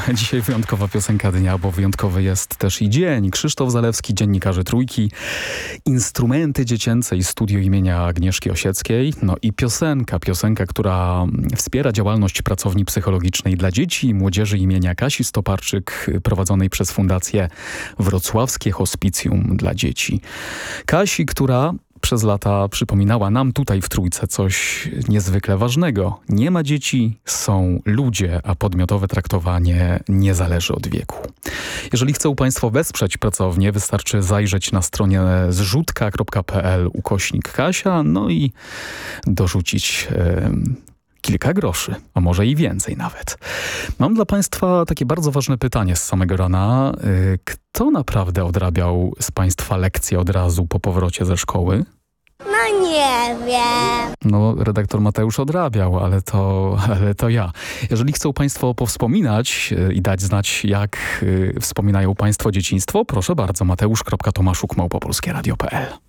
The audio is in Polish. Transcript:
Dzisiaj wyjątkowa piosenka dnia, bo wyjątkowy jest też i dzień. Krzysztof Zalewski, dziennikarze Trójki, instrumenty dziecięce i studio imienia Agnieszki Osieckiej. No i piosenka, która wspiera działalność pracowni psychologicznej dla dzieci i młodzieży imienia Kasi Stoparczyk, prowadzonej przez Fundację Wrocławskie Hospicjum dla Dzieci. Kasi, która przez lata przypominała nam tutaj w Trójce coś niezwykle ważnego. Nie ma dzieci, są ludzie, a podmiotowe traktowanie nie zależy od wieku. Jeżeli chcą Państwo wesprzeć pracownię, wystarczy zajrzeć na stronie zrzutka.pl/Kasia, no i dorzucić kilka groszy, a może i więcej nawet. Mam dla Państwa takie bardzo ważne pytanie z samego rana. Kto naprawdę odrabiał z Państwa lekcje od razu po powrocie ze szkoły? No nie wiem. No, redaktor Mateusz odrabiał, ale to ja. Jeżeli chcą Państwo powspominać i dać znać, jak wspominają Państwo dzieciństwo, proszę bardzo, mateusz.tomaszuk@polskieradio.pl.